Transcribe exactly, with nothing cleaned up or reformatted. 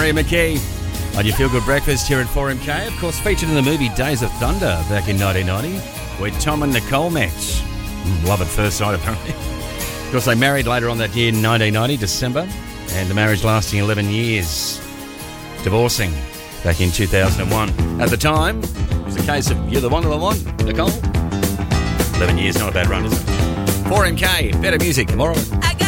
Maria McKee on your Feel Good Breakfast here at four M K. Of course, featured in the movie Days of Thunder back in nineteen ninety with Tom and Nicole met. Mm, love at first sight, apparently. Of course, they married later on that year in nineteen ninety, December, and the marriage lasting eleven years. Divorcing back in two thousand one. At the time, it was a case of you're the one of the one, Nicole. eleven years, not a bad run, is it? four M K, better music tomorrow. I got